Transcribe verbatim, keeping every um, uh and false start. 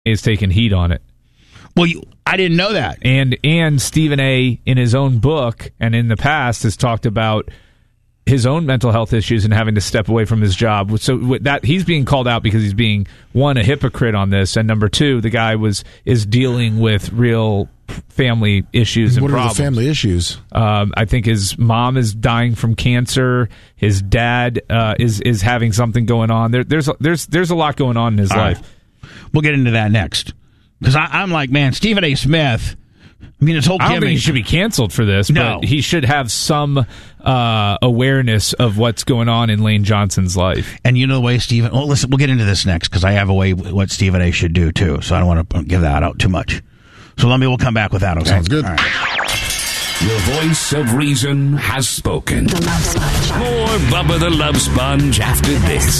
is taking heat on it. Well, you, I didn't know that. And and Stephen A. in his own book and in the past has talked about his own mental health issues and having to step away from his job. So with that he's being called out because he's being, one, a hypocrite on this, and number two, the guy was is dealing with real family issues and what problems. What are the family issues? Um, I think his mom is dying from cancer. His dad uh, is is having something going on. There, there's there's there's a lot going on in his All life. Right. We'll get into that next. Because I'm like, man, Stephen A. Smith. I mean, his whole. I don't Kimmy, think he should be canceled for this, no. but he should have some uh, awareness of what's going on in Lane Johnson's life. And you know the way Stephen. Well, listen, we'll get into this next because I have a way what Stephen A. should do too. So I don't want to give that out too much. So let me. We'll come back with that. Okay. Sounds good. All right. The voice of reason has spoken. The Love Sponge. More Bubba the Love Sponge after this.